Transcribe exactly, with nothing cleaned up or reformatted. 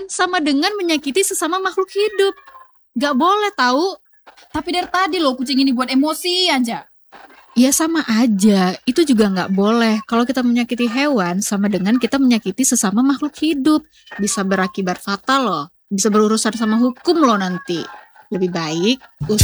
hewan sama dengan menyakiti sesama makhluk hidup. Gak boleh tahu. Tapi dari tadi loh kucing ini buat emosi aja. Ya sama aja, itu juga gak boleh. Kalau kita menyakiti hewan sama dengan kita menyakiti sesama makhluk hidup. Bisa berakibat fatal loh. Bisa berurusan sama hukum loh nanti. Lebih baik